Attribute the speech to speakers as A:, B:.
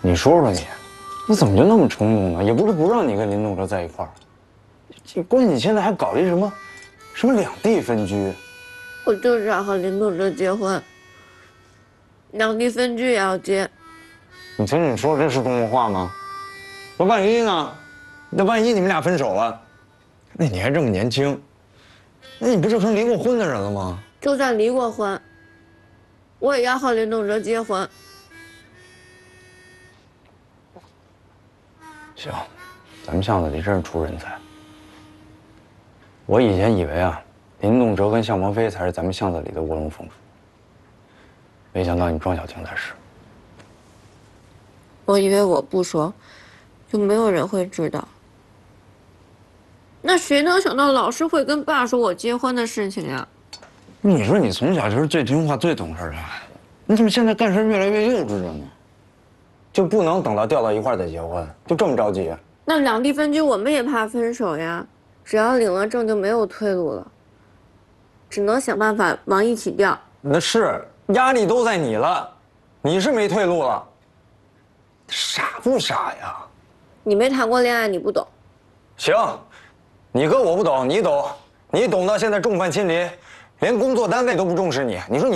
A: 你说说你怎么就那么冲动呢？也不是不让你跟林动哲在一块儿，关键你现在还搞一什么两地分居。
B: 我就是要和林动哲结婚，两地分居也要结。
A: 你听你说这是中国话吗？那万一呢？那万一你们俩分手了，那你还这么年轻，那你不就成离过婚的人了吗？
B: 就算离过婚，我也要和林动哲结婚。
A: 行，咱们巷子里真是出人才。我以前以为啊，林动哲跟向鹏飞才是咱们巷子里的卧龙凤雏，没想到你庄小晴才是。
B: 我以为我不说，就没有人会知道。那谁能想到老师会跟爸说我结婚的事情呀？
A: 你说你从小就是最听话、最懂事的，你怎么现在干事越来越幼稚了呢？就不能等到调到一块儿再结婚，就这么着急？
B: 那两地分居我们也怕分手呀，只要领了证就没有退路了，只能想办法往一起调。
A: 那是压力都在你了，你是没退路了。傻不傻呀？
B: 你没谈过恋爱，你不懂。
A: 行，你哥我不懂，你懂，你懂到现在众叛亲离，连工作单位都不重视你。你说你。